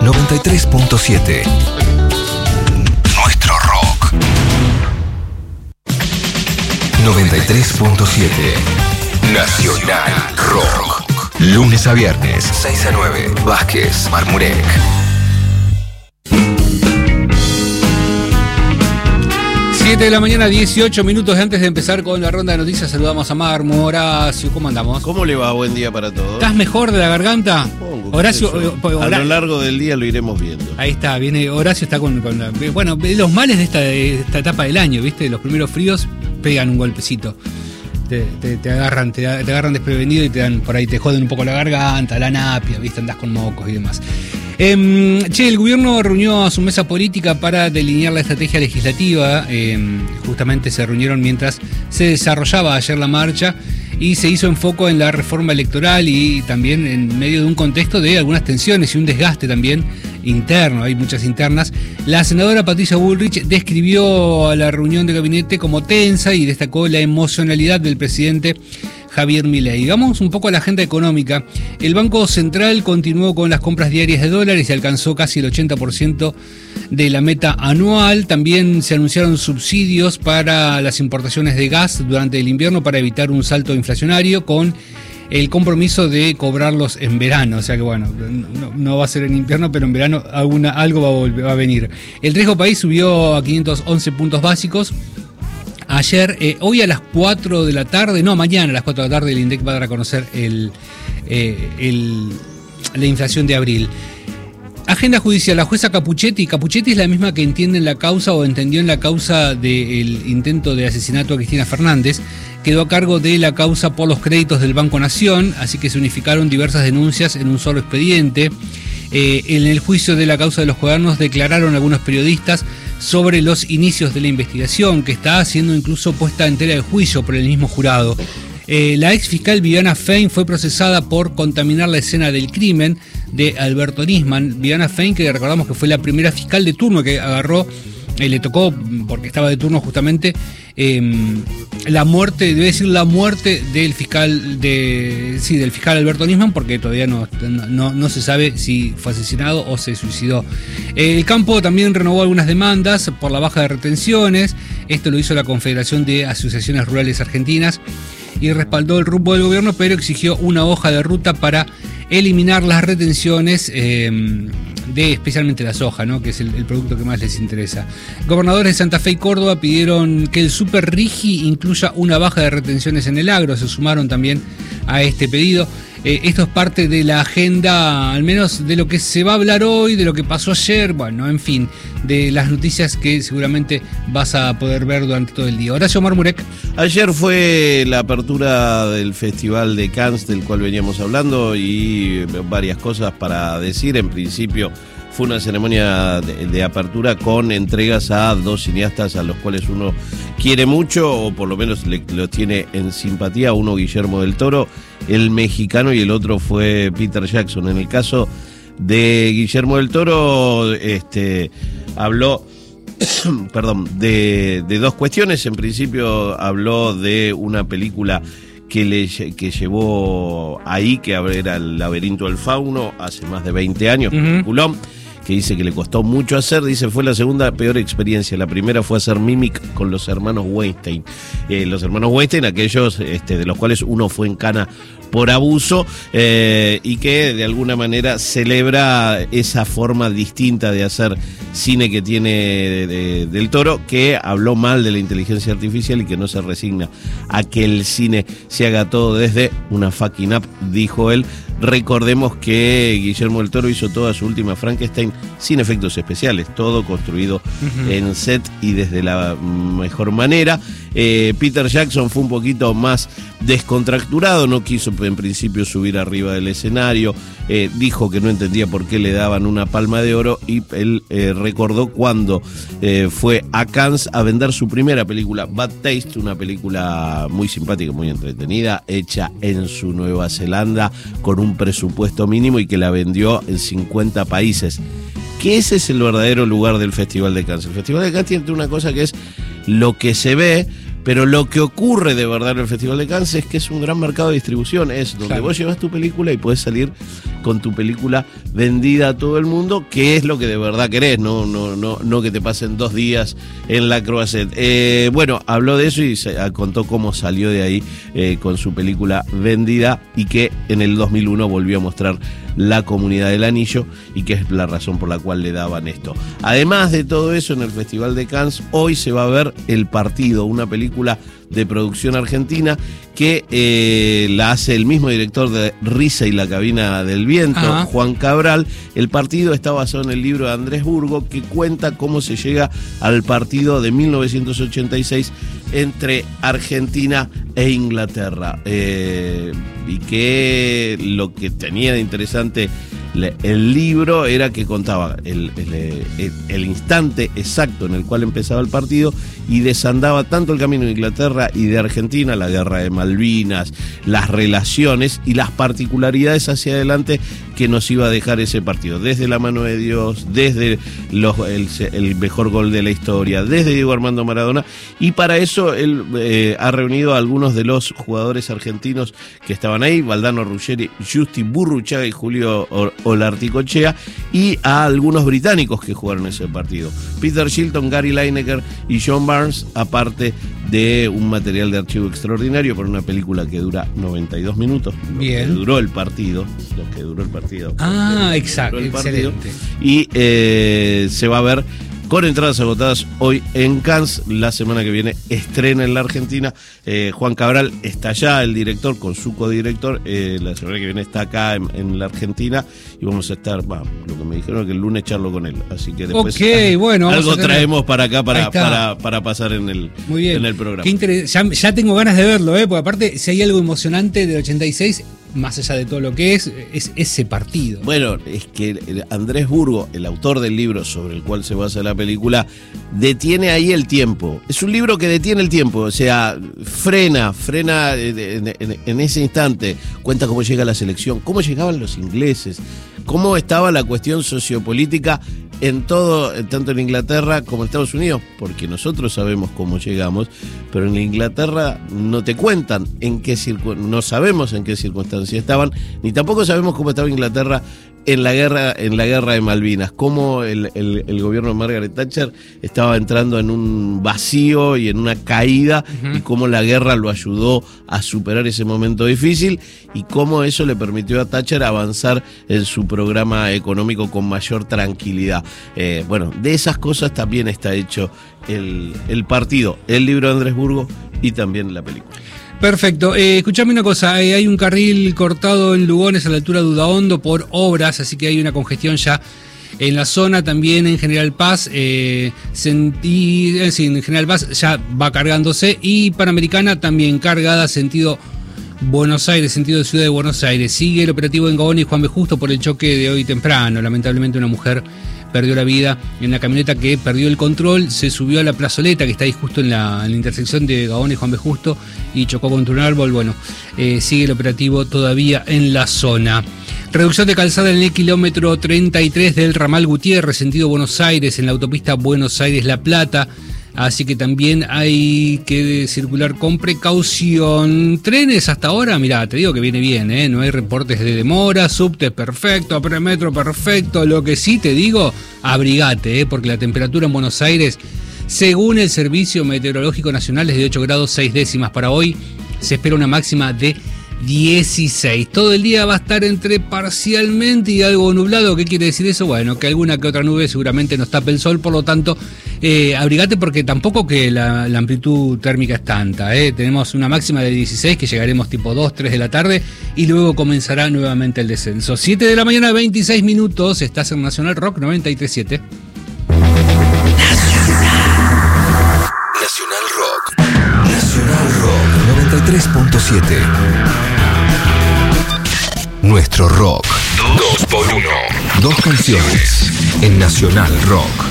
93.7. Nuestro rock. 93.7. Nacional Rock. Lunes a viernes, 6 a 9. Vázquez, Marmurek. 7 de la mañana, 18 minutos antes de empezar con la ronda de noticias. Saludamos a Marmo, Horacio, ¿cómo andamos? ¿Cómo le va? Buen día para todos. ¿Estás mejor de la garganta? Horacio, a lo largo del día lo iremos viendo. Ahí está, viene Horacio, está con la, bueno, los males de esta etapa del año, ¿viste? Los primeros fríos pegan un golpecito. Te agarran desprevenido y te dan por ahí, te joden un poco la garganta, la napia, ¿viste? Andás con mocos y demás. El gobierno reunió a su mesa política para delinear la estrategia legislativa. Justamente se reunieron mientras se desarrollaba ayer la marcha y se hizo enfoco en la reforma electoral y también en medio de un contexto de algunas tensiones y un desgaste también interno, hay muchas internas. La senadora Patricia Bullrich describió a la reunión de gabinete como tensa y destacó la emocionalidad del presidente Javier Milei. Vamos un poco a la agenda económica. El Banco Central continuó con las compras diarias de dólares y alcanzó casi el 80% de la meta anual. También se anunciaron subsidios para las importaciones de gas durante el invierno para evitar un salto inflacionario, con el compromiso de cobrarlos en verano. O sea que bueno, no va a ser en invierno, pero en verano algo va a venir. El riesgo país subió a 511 puntos básicos. Ayer, hoy a las 4 de la tarde, mañana a las 4 de la tarde, el INDEC va a dar a conocer la inflación de abril. Agenda judicial, la jueza Capuchetti es la misma que entiende en la causa o entendió en la causa del intento de asesinato a Cristina Fernández, quedó a cargo de la causa por los créditos del Banco Nación, así que se unificaron diversas denuncias en un solo expediente. En el juicio de la causa de los cuadernos declararon algunos periodistas sobre los inicios de la investigación, que está siendo incluso puesta en tela de juicio por el mismo jurado. La ex fiscal Viviana Fein fue procesada por contaminar la escena del crimen de Alberto Nisman. Viviana Fein, que recordamos que fue la primera fiscal de turno que agarró, le tocó, porque estaba de turno justamente, la muerte del fiscal del fiscal Alberto Nisman, porque todavía no se sabe si fue asesinado o se suicidó. El campo también renovó algunas demandas por la baja de retenciones. Esto lo hizo la Confederación de Asociaciones Rurales Argentinas y respaldó el rumbo del gobierno, pero exigió una hoja de ruta para eliminar las retenciones, especialmente la soja, ¿no? Que es el producto que más les interesa. Gobernadores de Santa Fe y Córdoba pidieron que el Super Rigi incluya una baja de retenciones en el agro, se sumaron también a este pedido. Esto es parte de la agenda, al menos de lo que se va a hablar hoy, de lo que pasó ayer, bueno, en fin, de las noticias que seguramente vas a poder ver durante todo el día. Horacio Marmurek. Ayer fue la apertura del Festival de Cannes, del cual veníamos hablando, y varias cosas para decir. En principio fue una ceremonia de apertura con entregas a dos cineastas a los cuales uno quiere mucho, o por lo menos lo tiene en simpatía. Uno, Guillermo del Toro, el mexicano, y el otro fue Peter Jackson. En el caso de Guillermo del Toro, habló de dos cuestiones. En principio habló de una película que llevó ahí, que era El laberinto del fauno, hace más de 20 años, peliculón, que dice que le costó mucho hacer. Dice, fue la segunda peor experiencia. La primera fue hacer Mimic con los hermanos Weinstein. Los hermanos Weinstein, aquellos de los cuales uno fue en cana por abuso, y que de alguna manera celebra esa forma distinta de hacer cine que tiene del Toro, que habló mal de la inteligencia artificial y que no se resigna a que el cine se haga todo desde una fucking app, dijo él. Recordemos que Guillermo del Toro hizo toda su última Frankenstein sin efectos especiales, todo construido en set y desde la mejor manera. Peter Jackson fue un poquito más descontracturado, no quiso en principio subir arriba del escenario, dijo que no entendía por qué le daban una Palma de Oro, y él recordó cuando fue a Cannes a vender su primera película, Bad Taste, una película muy simpática, muy entretenida, hecha en su Nueva Zelanda con un presupuesto mínimo, y que la vendió en 50 países. Que ese es el verdadero lugar del Festival de Cannes. El Festival de Cannes tiene una cosa que es lo que se ve, pero lo que ocurre de verdad en el Festival de Cannes es que es un gran mercado de distribución. Es donde vos llevas tu película y puedes salir con tu película vendida a todo el mundo, que es lo que de verdad querés, no que te pasen 2 días en la Croisette. Bueno, habló de eso y contó cómo salió de ahí con su película vendida y que en el 2001 volvió a mostrar La Comunidad del Anillo y que es la razón por la cual le daban esto. Además de todo eso, en el Festival de Cannes hoy se va a ver El Partido, una película de producción argentina que la hace el mismo director de Risa y la Cabina del Viento, Juan Cabral. El Partido está basado en el libro de Andrés Burgo, que cuenta cómo se llega al partido de 1986 entre Argentina e Inglaterra, y que lo que tenía de interesante el libro era que contaba el instante exacto en el cual empezaba el partido y desandaba tanto el camino de Inglaterra y de Argentina, la guerra de Malvinas, las relaciones y las particularidades hacia adelante que nos iba a dejar ese partido, desde la mano de Dios, desde el mejor gol de la historia, desde Diego Armando Maradona, y para eso él ha reunido a algunos de los jugadores argentinos que estaban ahí, Valdano Ruggeri, Justi Burruchaga y Julio Olarticochea, y a algunos británicos que jugaron ese partido, Peter Shilton, Gary Lineker y John Barnes, aparte de un material de archivo extraordinario para una película que dura 92 minutos. Bien. Lo que duró el partido. Exacto, excelente. Y se va a ver con entradas agotadas hoy en Cannes. La semana que viene estrena en la Argentina. Juan Cabral está allá, el director, con su codirector. La semana que viene está acá en la Argentina y vamos a estar, lo que me dijeron es que el lunes charlo con él. Así que después algo traemos para acá para pasar en el programa. Qué ya tengo ganas de verlo, porque aparte, si hay algo emocionante del 86, más allá de todo lo que es ese partido. Bueno, es que Andrés Burgo, el autor del libro sobre el cual se basa la película, detiene ahí el tiempo. Es un libro que detiene el tiempo, o sea, frena en ese instante. Cuenta cómo llega la selección, cómo llegaban los ingleses, cómo estaba la cuestión sociopolítica en todo, tanto en Inglaterra como en Estados Unidos, porque nosotros sabemos cómo llegamos, pero en Inglaterra no te cuentan no sabemos en qué circunstancias estaban, ni tampoco sabemos cómo estaba Inglaterra en la guerra de Malvinas, cómo el gobierno de Margaret Thatcher estaba entrando en un vacío y en una caída, y cómo la guerra lo ayudó a superar ese momento difícil y cómo eso le permitió a Thatcher avanzar en su programa económico con mayor tranquilidad. Bueno, de esas cosas también está hecho el partido, el libro de Andrés Burgo y también la película. Perfecto. Escuchame una cosa, hay un carril cortado en Lugones a la altura de Udaondo por obras, así que hay una congestión ya en la zona, también en General Paz, en General Paz ya va cargándose, y Panamericana también cargada, sentido Buenos Aires, sentido de Ciudad de Buenos Aires. Sigue el operativo en Gaona y Juan B. Justo por el choque de hoy temprano. Lamentablemente una mujer perdió la vida en la camioneta que perdió el control, se subió a la plazoleta que está ahí justo en la intersección de Gaona y Juan B. Justo y chocó contra un árbol. Bueno, sigue el operativo todavía en la zona. Reducción de calzada en el kilómetro 33 del ramal Gutiérrez, sentido Buenos Aires, en la autopista Buenos Aires-La Plata. Así que también hay que circular con precaución. Trenes hasta ahora, mirá, te digo que viene bien, no hay reportes de demora, subte perfecto, premetro perfecto. Lo que sí te digo, abrigate, porque la temperatura en Buenos Aires, según el Servicio Meteorológico Nacional, es de 8 grados 6 décimas para hoy. Se espera una máxima de 16. Todo el día va a estar entre parcialmente y algo nublado. ¿Qué quiere decir eso? Bueno, que alguna que otra nube seguramente nos tape el sol, por lo tanto, abrigate, porque tampoco que la amplitud térmica es tanta. Tenemos una máxima de 16 que llegaremos tipo 2, 3 de la tarde y luego comenzará nuevamente el descenso. 7 de la mañana, 26 minutos. Estás en Nacional Rock 93.7. Nacional Rock. Nacional Rock 93.7. Nuestro rock. 2x1. 2 canciones en Nacional Rock.